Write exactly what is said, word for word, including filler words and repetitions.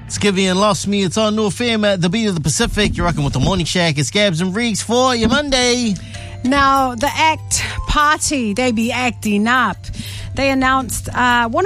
Skivvy and Lost Me. It's on New F M at the Beat of the Pacific. You're rocking with the Morning Shack. It's Gabs and Reeks for your Monday. Now, the ACT Party, they be acting up. They announced uh, one